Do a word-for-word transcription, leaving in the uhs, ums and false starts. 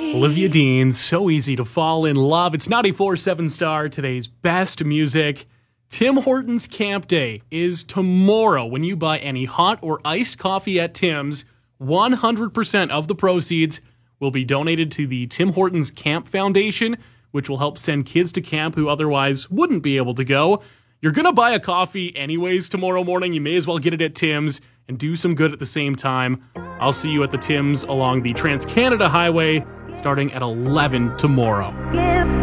Olivia Dean, so easy to fall in love. It's ninety-four point seven Star, today's best music. Tim Hortons Camp Day is tomorrow. When you buy any hot or iced coffee at Tim's, one hundred percent of the proceeds will be donated to the Tim Hortons Camp Foundation, which will help send kids to camp who otherwise wouldn't be able to go. You're going to buy a coffee anyways tomorrow morning. You may as well get it at Tim's and do some good at the same time. I'll see you at the Tim's along the Trans-Canada Highway starting at eleven tomorrow.